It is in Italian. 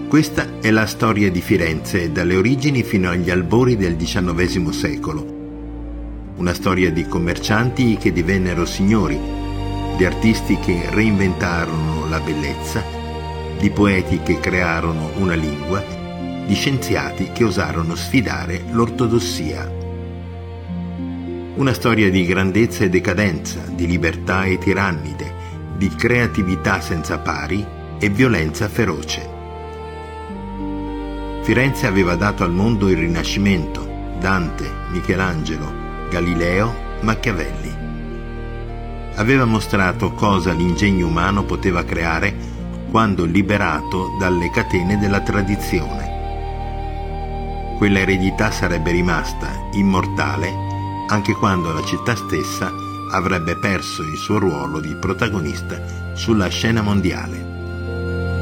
Questa è la storia di Firenze dalle origini fino agli albori del XIX secolo. Una storia di commercianti che divennero signori, di artisti che reinventarono la bellezza, di poeti che crearono una lingua, di scienziati che osarono sfidare l'ortodossia. Una storia di grandezza e decadenza, di libertà e tirannide, di creatività senza pari e violenza feroce. Firenze aveva dato al mondo il Rinascimento, Dante, Michelangelo, Galileo, Machiavelli. Aveva mostrato cosa l'ingegno umano poteva creare quando liberato dalle catene della tradizione. Quella eredità sarebbe rimasta immortale anche quando la città stessa avrebbe perso il suo ruolo di protagonista sulla scena mondiale.